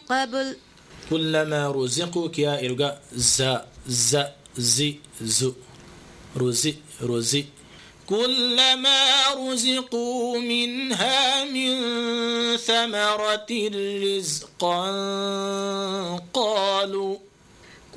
قبل كلما رزقوا كيا إرجع ز زي زو رزي كلما رزقوا منها من ثمرة رزقا قالوا